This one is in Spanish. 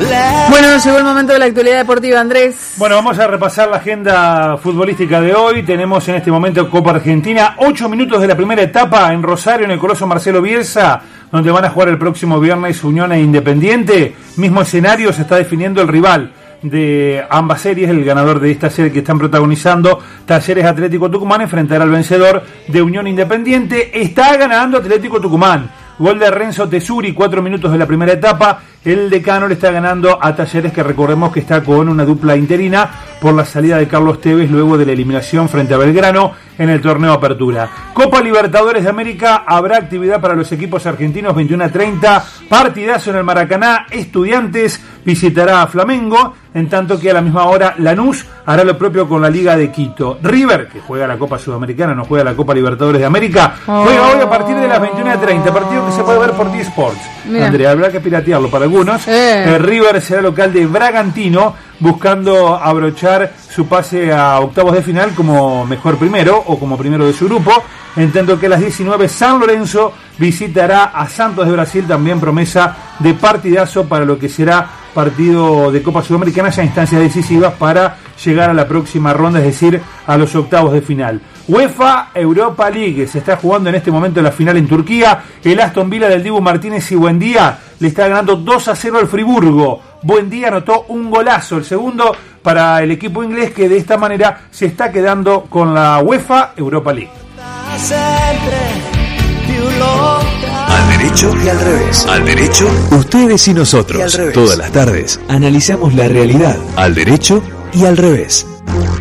Bueno, llegó el momento de la actualidad deportiva, Andrés. Bueno, vamos a repasar la agenda futbolística de hoy. Tenemos en este momento Copa Argentina, 8 minutos de la primera etapa en Rosario, en el Coloso Marcelo Bielsa, donde van a jugar el próximo viernes Unión e Independiente. Mismo escenario, se está definiendo el rival de ambas series. El ganador de esta serie que están protagonizando, Talleres Atlético Tucumán, enfrentará al vencedor de Unión Independiente. Está ganando Atlético Tucumán. Gol de Renzo Tesuri, 4 minutos de la primera etapa. El Decano le está ganando a Talleres, que recordemos que está con una dupla interina por la salida de Carlos Tevez luego de la eliminación frente a Belgrano en el torneo Apertura. Copa Libertadores de América, habrá actividad para los equipos argentinos, 21:30, partidazo en el Maracaná. Estudiantes visitará a Flamengo, en tanto que a la misma hora Lanús hará lo propio con la Liga de Quito. River, que juega la Copa Sudamericana, no juega la Copa Libertadores de América, juega hoy a partir de las 21:30, partido que se puede ver por T-Sports. Andrea, habrá que piratearlo para algunos. River será local de Bragantino, buscando abrochar su pase a octavos de final como mejor primero o como primero de su grupo. En tanto que a las 19 San Lorenzo visitará a Santos de Brasil, también promesa de partidazo para lo que será partido de Copa Sudamericana, ya instancias decisivas para llegar a la próxima ronda, es decir, a los octavos de final. UEFA Europa League, se está jugando en este momento la final en Turquía. El Aston Villa del Dibu Martínez y Buendía le está ganando 2-0 al Friburgo. Buendía anotó un golazo, el segundo para el equipo inglés, que de esta manera se está quedando con la UEFA Europa League. Al derecho y al revés. Al derecho, ustedes y nosotros. Y todas las tardes analizamos la realidad. Al derecho y al revés.